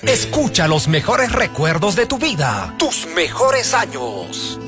Escucha los mejores recuerdos de tu vida, tus mejores años.